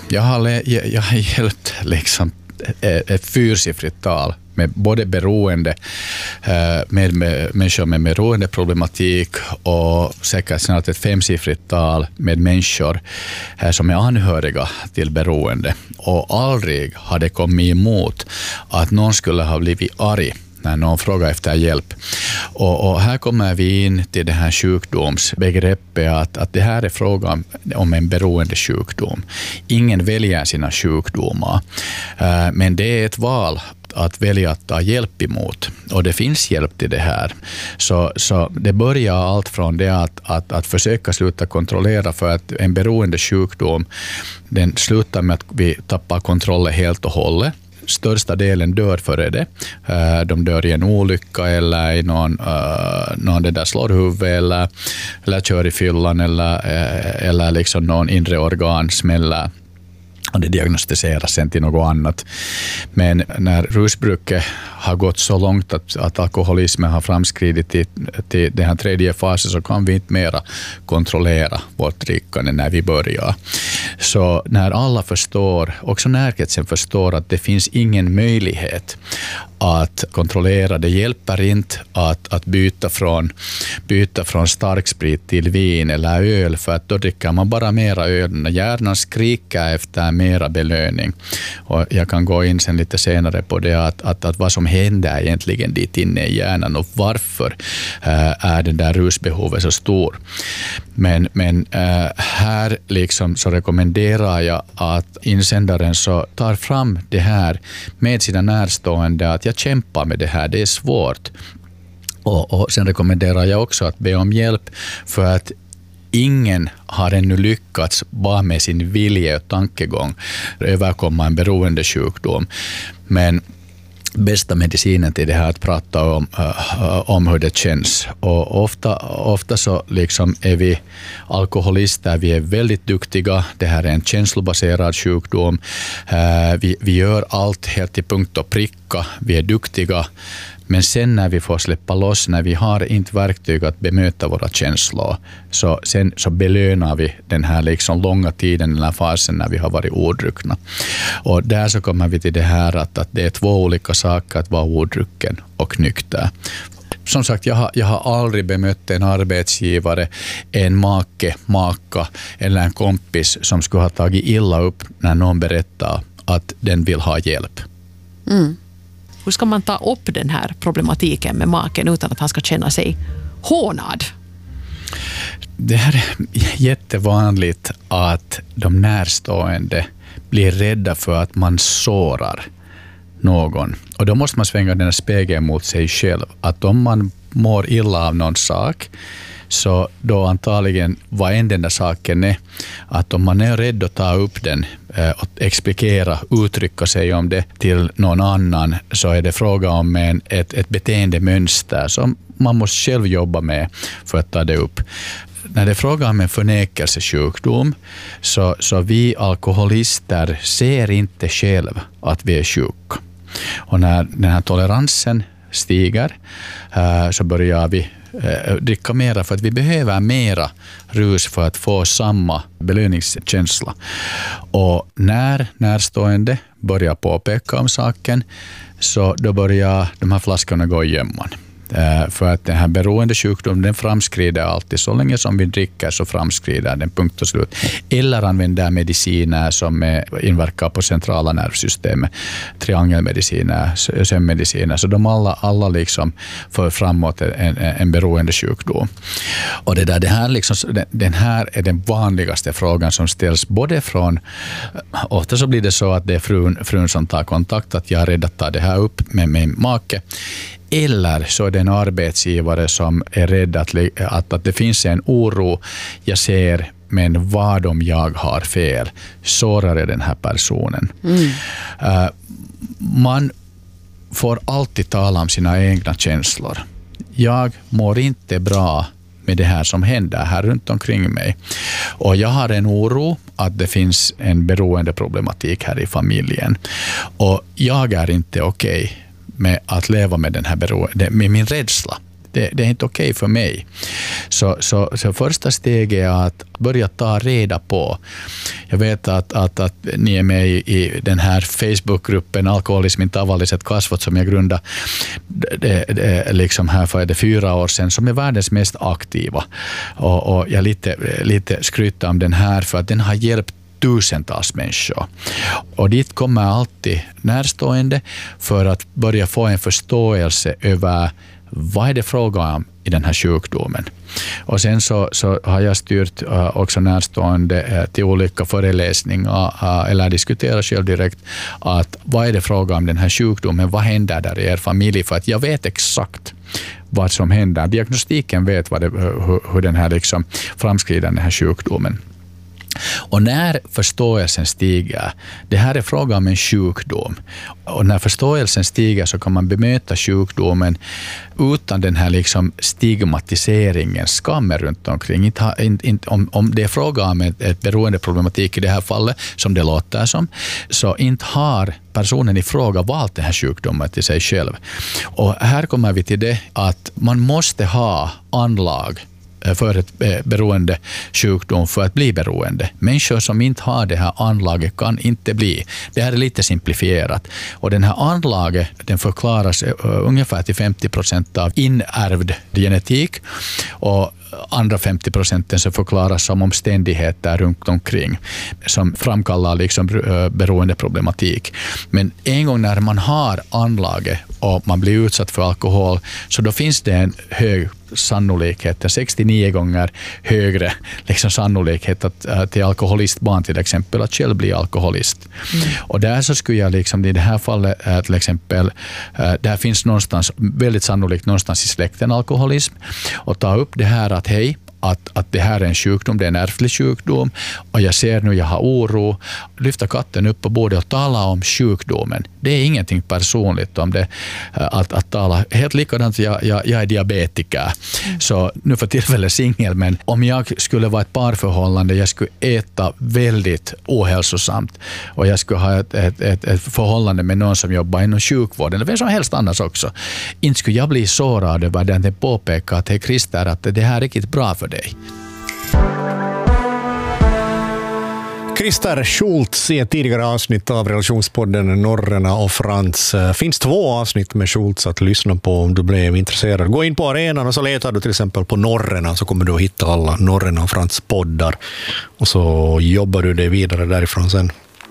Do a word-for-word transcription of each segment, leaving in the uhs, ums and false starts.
Jag har, jag, jag har hjälpt liksom ett fyrsiffrigt tal med både beroende, med, med människor med beroendeproblematik och säkert snart ett femsiffrigt tal med människor som är anhöriga till beroende. Och aldrig har det kommit emot att någon skulle ha blivit arg när någon frågar efter hjälp. Och, och här kommer vi in till det här sjukdomsbegreppet att, att det här är frågan om en beroende sjukdom. Ingen väljer sina sjukdomar, men det är ett val att välja att ta hjälp emot. Och det finns hjälp till det här. Så, så det börjar allt från det att, att, att försöka sluta kontrollera, för att en beroende sjukdom, den slutar med att vi tappar kontrollen helt och hållet. Största delen dör före det. De dör i en olycka eller i någon, någon det där slår huvud eller, eller kör i fyllan eller, eller liksom någon inre organ smäller. Och det diagnostiseras sen till något annat. Men när rusbruket har gått så långt att, att alkoholismen har framskridit till, till den här tredje fasen, så kan vi inte mera kontrollera vårt drickande när vi börjar. Så när alla förstår, också närkretsen förstår att det finns ingen möjlighet att kontrollera, det hjälper inte att, att byta, från, byta från starksprit till vin eller öl, för att då dricker man bara mera öl. Hjärnan skriker efter mera belöning. Och jag kan gå in sen lite senare på det att, att, att vad som händer egentligen dit inne i hjärnan och varför äh, är den där rusbehovet så stor. Men, men äh, här liksom så rekommenderar jag att insändaren så tar fram det här med sina närstående, att jag kämpar med det här, det är svårt. Och, och sen rekommenderar jag också att be om hjälp, för att ingen har ännu lyckats bara med sin vilja och tankegång överkomma en beroende sjukdom. Men bästa medicinen till det här att prata om, uh, om hur det känns. Och ofta, ofta så liksom är vi alkoholister, vi är väldigt duktiga. Det här är en känslobaserad sjukdom. Uh, vi, vi gör allt helt till punkt och pricka. Vi är duktiga. Men sen när vi får släppa loss, när vi har inte verktyg att bemöta våra känslor, så sen så belönar vi den här liksom långa tiden, den här fasen när vi har varit odruckna. Och där så kommer vi till det här att, att det är två olika saker att vara odrucken och nykter. Som sagt, jag har, jag har aldrig bemött en arbetsgivare, en make, maka eller en kompis som skulle ha tagit illa upp när någon berättar att den vill ha hjälp. Mm. Hur ska man ta upp den här problematiken med maken utan att han ska känna sig hånad? Det här är jättevanligt att de närstående blir rädda för att man sårar någon. Och då måste man svänga den här spegeln mot sig själv. Att om man mår illa av någon sak, så då antagligen vad än den där saken är, att om man är rädd att ta upp den och explikera, uttrycka sig om det till någon annan, så är det fråga om en, ett, ett beteendemönster som man måste själv jobba med för att ta det upp. När det är fråga om en förnekelsesjukdom, så, så vi alkoholister ser inte själv att vi är sjuka. Och när den här toleransen stiger, så börjar vi dricka mera, för att vi behöver mera rus för att få samma belöningskänsla. Och när närstående börjar påpeka om saken, så då börjar de här flaskorna gå i gömman. För att den här beroende sjukdomen, den framskrider alltid. Så länge som vi dricker så framskrider den, punkt och slut. Eller använder mediciner som inverkar på centrala nervsystemet. Triangelmediciner, sömnmediciner. Så de alla, alla liksom för framåt en, en beroende sjukdom. Och det, där, det här liksom, den här är den vanligaste frågan som ställs både från, ofta så blir det så att det är frun, frun som tar kontakt, att jag är rädd att ta det här upp med min make. Eller så är det en arbetsgivare som är rädd att, att, att det finns en oro. Jag ser, men vad om jag har fel? Sårar är den här personen. Mm. Uh, man får alltid tala om sina egna känslor. Jag mår inte bra med det här som händer här runt omkring mig. Och jag har en oro att det finns en beroendeproblematik här i familjen. Och jag är inte okej okay med att leva med den här beroende, med min rädsla. det, det är inte okej okay för mig. Så, så, så första steget är att börja ta reda på. Jag vet att, att, att ni är med i, i den här Facebookgruppen Alkoholismin tavalliset kasvot som jag grundade det, det, liksom här för det fyra år sedan, som är världens mest aktiva. Och, och jag lite, lite skryter om den här för att den har hjälpt tusentals människor. Och dit kommer alltid närstående för att börja få en förståelse över vad är det fråga om i den här sjukdomen. Och sen så, så har jag styrt uh, också närstående uh, till olika föreläsningar uh, eller diskuterar själv direkt att vad är det fråga om den här sjukdomen, vad händer där i er familj, för att jag vet exakt vad som händer. Diagnostiken vet vad det, hur, hur den här liksom framskrider den här sjukdomen. Och när förståelsen stiger, det här är fråga om en sjukdom, och när förståelsen stiger så kan man bemöta sjukdomen utan den här liksom stigmatiseringen, skammen runt omkring. Inte, inte, om, om det är fråga om ett, ett beroendeproblematik i det här fallet, som det låter som, så inte har personen i fråga valt den här sjukdomen till sig själv. Och här kommer vi till det att man måste ha anlag för ett beroende sjukdom för att bli beroende. Människor som inte har det här anlaget kan inte bli. Det här är lite simplifierat. Och den här anlaget, den förklaras ungefär till femtio procent av inärvd genetik, och andra femtio procenten så förklaras som omständigheter runt omkring som framkallar liksom beroendeproblematik. Men en gång när man har anlaget och man blir utsatt för alkohol, så då finns det en hög sannolikhet, sextionio gånger högre liksom sannolikhet att, att till alkoholistbarn till exempel att själv bli alkoholist. Mm. Och där så skulle jag liksom i det här fallet till exempel, där finns någonstans väldigt sannolikt någonstans i släkten alkoholism, och ta upp det här att hej, Att, att det här är en sjukdom, det är en ärftlig sjukdom, och jag ser nu, jag har oro, lyfta katten upp på bordet och tala om sjukdomen. Det är ingenting personligt om det, att, att tala. Helt likadant, jag, jag, jag är diabetiker, mm. så nu för tillfället singel, men om jag skulle vara ett parförhållande, jag skulle äta väldigt ohälsosamt, och jag skulle ha ett, ett, ett, ett förhållande med någon som jobbar inom sjukvården, eller vem som helst annars också. Inte skulle jag bli sårad över den, den påpekar att hej Christer, att det här är riktigt bra för dig. Christer Schultz i ett tidigare avsnitt av relationspodden Norrena och Frans. Finns två avsnitt med Schultz att lyssna på om du blev intresserad. Gå in på arenan och så letar du till exempel på Norrena, så kommer du att hitta alla Norrena och Frans poddar, och så jobbar du dig vidare därifrån sen.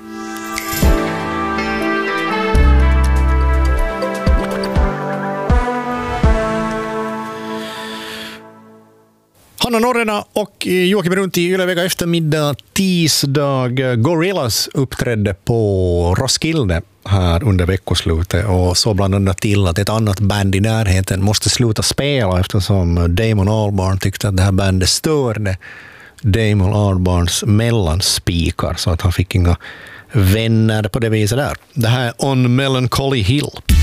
Hanna Norrena och Joakim Runti i Yle Vega eftermiddag tisdag. Gorillaz uppträdde på Roskilde här under veckoslutet, och så bland annat till att ett annat band i närheten måste sluta spela eftersom Damon Albarn tyckte att det här bandet störde Damon Albarns mellanspikar, så att han fick inga vänner på det viset där. Det här är On Melancholy Hill.